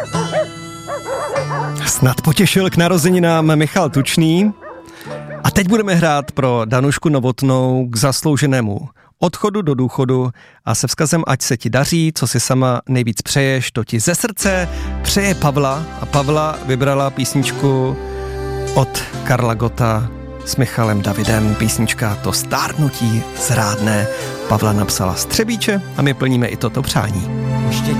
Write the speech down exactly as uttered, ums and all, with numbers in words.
Snad potěšil k narozeninám Michal Tučný. A teď budeme hrát pro Danušku Novotnou k zaslouženému odchodu do důchodu a se vzkazem ať se ti daří, co si sama nejvíc přeješ, to ti ze srdce přeje Pavla. A Pavla vybrala písničku od Karla Gotta s Michalem Davidem. Písnička To stárnutí zrádné. Pavla napsala z Třebíče a my plníme i toto přání. Ještě